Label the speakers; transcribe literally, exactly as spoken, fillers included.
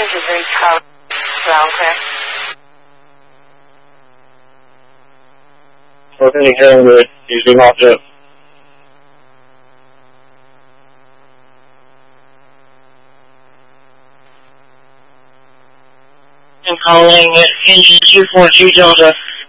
Speaker 1: ninety-three Charlie ground clear.
Speaker 2: Repeating hearing that he's been locked up.
Speaker 3: I'm calling engine two four two Delta.